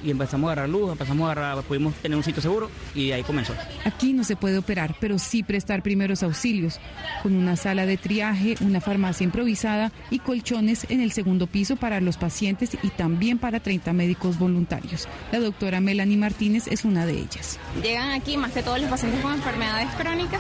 y empezamos a agarrar luz, pudimos tener un sitio seguro y ahí comenzó. Aquí no se puede operar, pero sí prestar primeros auxilios, con una sala de triaje, una farmacia improvisada y colchones en el segundo piso para los pacientes y también para 30 médicos voluntarios. La doctora Melanie Martínez es una de ellas. Llegan aquí más que todos los pacientes con enfermedades crónicas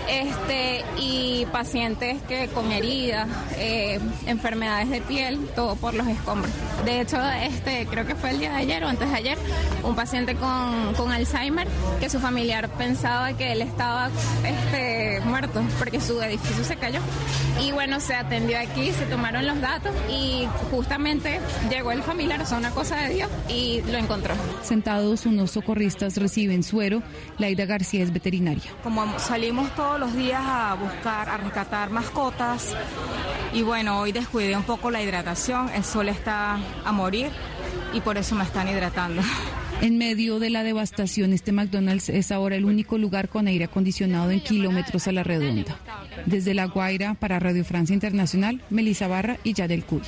y pacientes que con heridas, enfermedades de piel, todo por los escombros. De hecho, creo que fue el día de ayer o antes de ayer, un paciente con Alzheimer que su familiar pensaba que él estaba muerto porque su edificio se cayó. Y bueno, se atendió aquí, se tomaron los datos y justamente llegó el familiar, o sea, una cosa de Dios, y lo encontró. Sentados, unos socorristas reciben suero. Laida García es veterinaria. Como salimos todos los días a buscar, a rescatar mascotas, y bueno, hoy descuidé un poco la hidratación, el sol está a morir y por eso me están hidratando. En medio de la devastación, este McDonald's es ahora el único lugar con aire acondicionado en kilómetros a la redonda. Desde La Guaira, para Radio Francia Internacional, Melissa Barra y Yarel Cuy.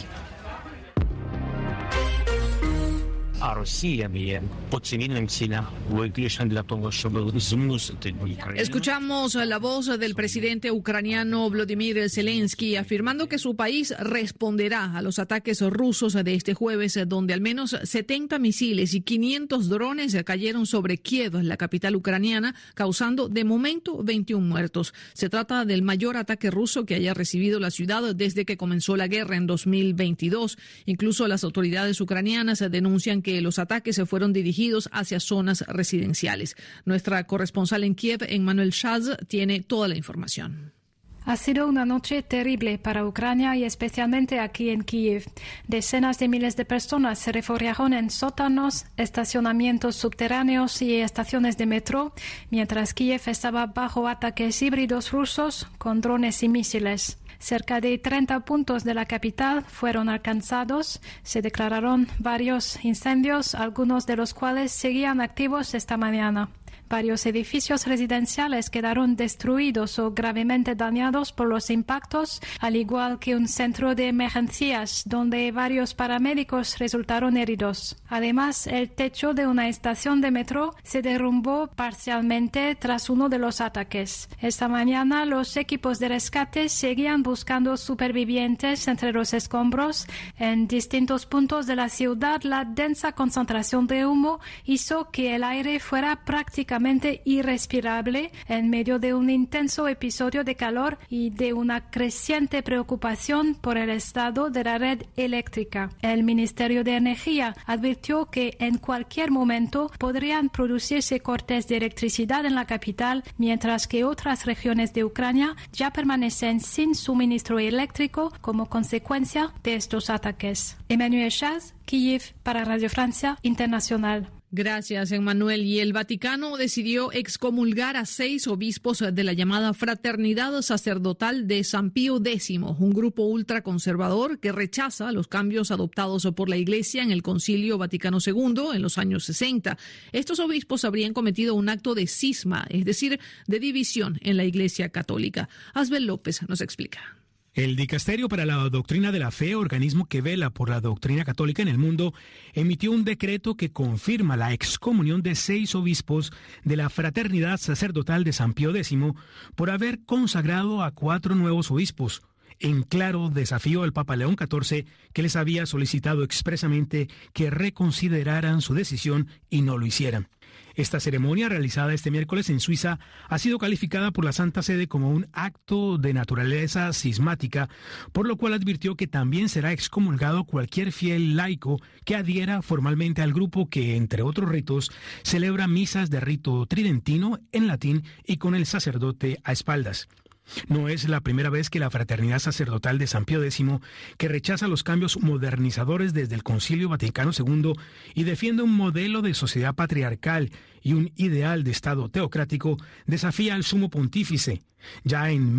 Escuchamos la voz del presidente ucraniano Volodymyr Zelensky afirmando que su país responderá a los ataques rusos de este jueves, donde al menos 70 misiles y 500 drones cayeron sobre Kiev, la capital ucraniana, causando de momento 21 muertos. Se trata del mayor ataque ruso que haya recibido la ciudad desde que comenzó la guerra en 2022. Incluso las autoridades ucranianas denuncian que los ataques se fueron dirigidos hacia zonas residenciales. Nuestra corresponsal en Kiev, Emmanuel Shaz, tiene toda la información. Ha sido una noche terrible para Ucrania y especialmente aquí en Kiev. Decenas de miles de personas se refugiaron en sótanos, estacionamientos subterráneos y estaciones de metro, mientras Kiev estaba bajo ataques híbridos rusos con drones y misiles. Cerca de 30 puntos de la capital fueron alcanzados. Se declararon varios incendios, algunos de los cuales seguían activos esta mañana. Varios edificios residenciales quedaron destruidos o gravemente dañados por los impactos, al igual que un centro de emergencias donde varios paramédicos resultaron heridos. Además, el techo de una estación de metro se derrumbó parcialmente tras uno de los ataques. Esta mañana, los equipos de rescate seguían buscando supervivientes entre los escombros. En distintos puntos de la ciudad, la densa concentración de humo hizo que el aire fuera prácticamente irrespirable en medio de un intenso episodio de calor y de una creciente preocupación por el estado de la red eléctrica. El Ministerio de Energía advirtió que en cualquier momento podrían producirse cortes de electricidad en la capital, mientras que otras regiones de Ucrania ya permanecen sin suministro eléctrico como consecuencia de estos ataques. Emmanuel Chaz, Kiev, para Radio Francia Internacional. Gracias, Emmanuel. Y el Vaticano decidió excomulgar a 6 obispos de la llamada Fraternidad Sacerdotal de San Pío X, un grupo ultraconservador que rechaza los cambios adoptados por la Iglesia en el Concilio Vaticano II en los años 60. Estos obispos habrían cometido un acto de cisma, es decir, de división en la Iglesia Católica. Asbel López nos explica. El Dicasterio para la Doctrina de la Fe, organismo que vela por la doctrina católica en el mundo, emitió un decreto que confirma la excomunión de 6 obispos de la Fraternidad Sacerdotal de San Pío X por haber consagrado a 4 nuevos obispos, en claro desafío al Papa León XIV, que les había solicitado expresamente que reconsideraran su decisión y no lo hicieran. Esta ceremonia, realizada este miércoles en Suiza, ha sido calificada por la Santa Sede como un acto de naturaleza cismática, por lo cual advirtió que también será excomulgado cualquier fiel laico que adhiera formalmente al grupo que, entre otros ritos, celebra misas de rito tridentino en latín y con el sacerdote a espaldas. No es la primera vez que la Fraternidad Sacerdotal de San Pío X, que rechaza los cambios modernizadores desde el Concilio Vaticano II y defiende un modelo de sociedad patriarcal y un ideal de Estado teocrático, desafía al Sumo Pontífice. Ya en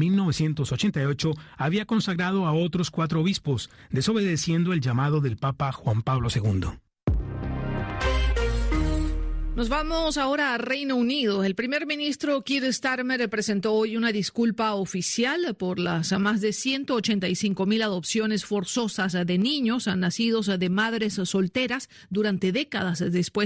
1988 había consagrado a otros 4 obispos, desobedeciendo el llamado del Papa Juan Pablo II. Nos vamos ahora a Reino Unido. El primer ministro Keir Starmer presentó hoy una disculpa oficial por las más de 185.000 adopciones forzosas de niños nacidos de madres solteras durante décadas después